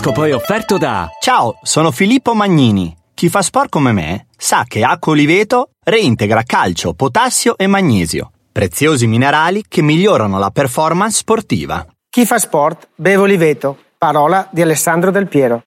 L'oroscopo è offerto da... Ciao, sono Filippo Magnini. Chi fa sport come me sa che Acqua Oliveto reintegra calcio, potassio e magnesio, preziosi minerali che migliorano la performance sportiva. Chi fa sport beve Oliveto. Parola di Alessandro Del Piero.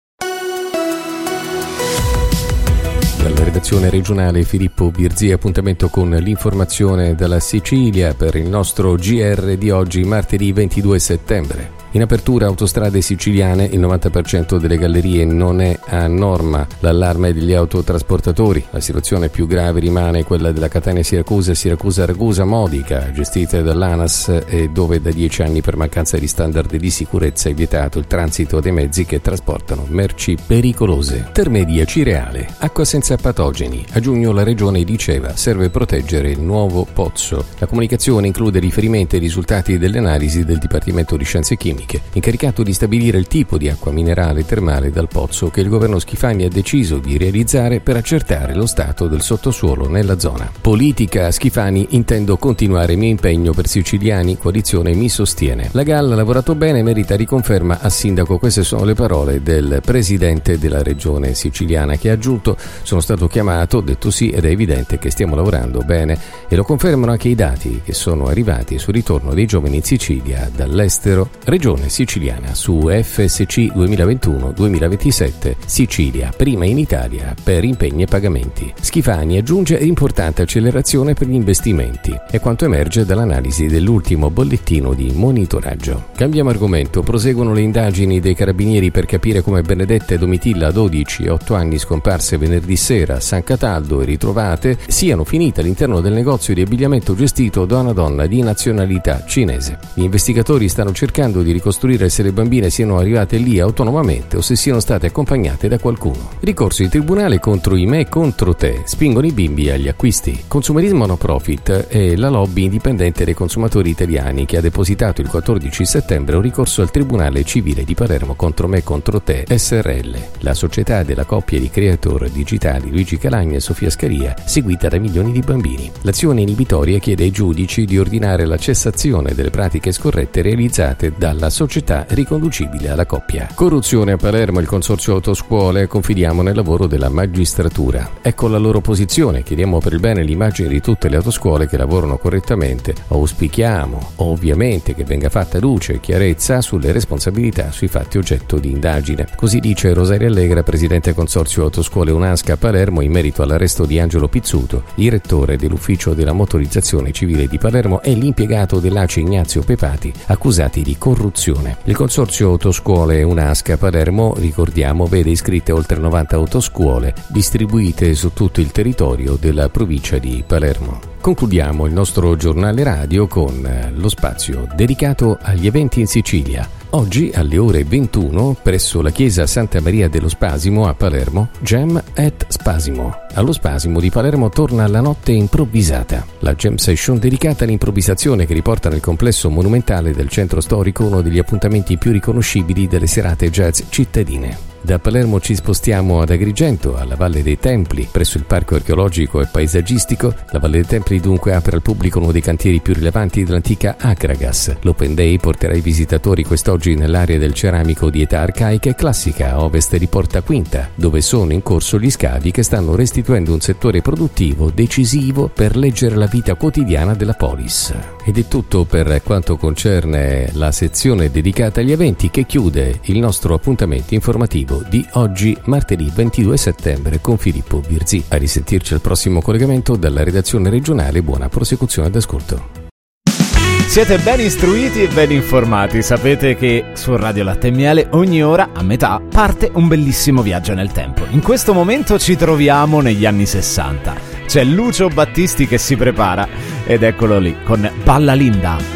Dalla redazione regionale Filippo Birzì, appuntamento con l'informazione dalla Sicilia per il nostro GR di oggi, martedì 22 settembre. In apertura autostrade siciliane, il 90% delle gallerie non è a norma. L'allarme degli autotrasportatori. La situazione più grave rimane quella della Catania-Siracusa e Siracusa-Ragusa-Modica, gestita dall'ANAS, e dove da 10 anni per mancanza di standard di sicurezza è vietato il transito dei mezzi che trasportano merci pericolose. Termedia Cireale, acqua senza patogeni. A giugno la regione diceva serve proteggere il nuovo pozzo. La comunicazione include riferimenti ai risultati delle analisi del Dipartimento di Scienze Chimiche, incaricato di stabilire il tipo di acqua minerale termale dal pozzo che il governo Schifani ha deciso di realizzare per accertare lo stato del sottosuolo nella zona. Politica, Schifani, intendo continuare il mio impegno per siciliani, coalizione mi sostiene. La Galla ha lavorato bene, merita riconferma a sindaco. Queste sono le parole del presidente della regione siciliana, che ha aggiunto: sono stato chiamato, ho detto sì ed è evidente che stiamo lavorando bene, e lo confermano anche i dati che sono arrivati sul ritorno dei giovani in Sicilia dall'estero. Regione siciliana su FSC 2021-2027, Sicilia prima in Italia per impegni e pagamenti. Schifani aggiunge importante accelerazione per gli investimenti, è quanto emerge dall'analisi dell'ultimo bollettino di monitoraggio. Cambiamo argomento, proseguono le indagini dei carabinieri per capire come Benedetta e Domitilla, 12 e 8 anni, scomparse venerdì sera a San Cataldo e ritrovate, siano finite all'interno del negozio di abbigliamento gestito da una donna di nazionalità cinese. Gli investigatori stanno cercando di ricostruire se le bambine siano arrivate lì autonomamente o se siano state accompagnate da qualcuno. Ricorso in tribunale contro i me e contro te, spingono i bimbi agli acquisti. Consumerismo no profit è la lobby indipendente dei consumatori italiani che ha depositato il 14 settembre un ricorso al Tribunale Civile di Palermo contro me e contro te SRL, la società della coppia di creator digitali Luigi Calagna e Sofia Scaria, seguita da milioni di bambini. L'azione inibitoria chiede ai giudici di ordinare la cessazione delle pratiche scorrette realizzate dalla società riconducibile alla coppia. Corruzione a Palermo, il consorzio autoscuole, confidiamo nel lavoro della magistratura. Ecco la loro posizione, chiediamo per il bene l'immagine di tutte le autoscuole che lavorano correttamente. Auspichiamo ovviamente che venga fatta luce e chiarezza sulle responsabilità sui fatti oggetto di indagine. Così dice Rosaria Allegra, presidente consorzio autoscuole UNASCA a Palermo, in merito all'arresto di Angelo Pizzuto, direttore dell'ufficio della motorizzazione civile di Palermo, e l'impiegato dell'ACI Ignazio Pepati, accusati di corruzione. Il consorzio autoscuole UNASCA Palermo, ricordiamo, vede iscritte oltre 90 autoscuole distribuite su tutto il territorio della provincia di Palermo. Concludiamo il nostro giornale radio con lo spazio dedicato agli eventi in Sicilia. Oggi alle ore 21 presso la chiesa Santa Maria dello Spasimo a Palermo, Jam at Spasimo. Allo Spasimo di Palermo torna la notte improvvisata. La jam session dedicata all'improvvisazione che riporta nel complesso monumentale del centro storico uno degli appuntamenti più riconoscibili delle serate jazz cittadine. Da Palermo ci spostiamo ad Agrigento, alla Valle dei Templi, presso il Parco Archeologico e Paesaggistico. La Valle dei Templi dunque apre al pubblico uno dei cantieri più rilevanti dell'antica Akragas. L'Open Day porterà i visitatori quest'oggi nell'area del ceramico di età arcaica e classica a ovest di Porta Quinta, dove sono in corso gli scavi che stanno restituendo un settore produttivo decisivo per leggere la vita quotidiana della polis. Ed è tutto per quanto concerne la sezione dedicata agli eventi, che chiude il nostro appuntamento informativo di oggi, martedì 22 settembre, con Filippo Birzì. A risentirci al prossimo collegamento dalla redazione regionale. Buona prosecuzione d'ascolto. Siete ben istruiti e ben informati. Sapete che su Radio Latte e Miele ogni ora a metà parte un bellissimo viaggio nel tempo. In questo momento ci troviamo negli anni 60. C'è Lucio Battisti che si prepara ed eccolo lì con Balla Linda.